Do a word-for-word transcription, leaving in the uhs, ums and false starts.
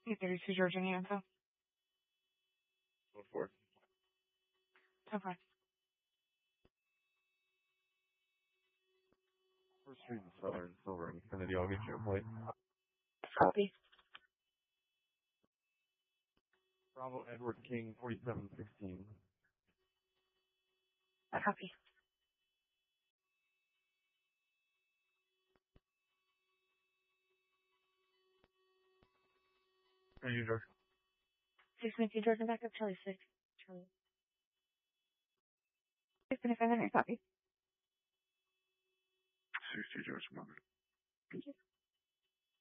thirty-two Georgia info. Go for it. Okay. First Street and Southern Silver Infinity. I'll get you a plate. Copy. Bravo Edward King, forty-seven sixteen. Copy. Are you, George? six twenty-two Georgia backup, Charlie six. Charlie. six twenty-five hundred, copy. sixty George, mother. Thank you.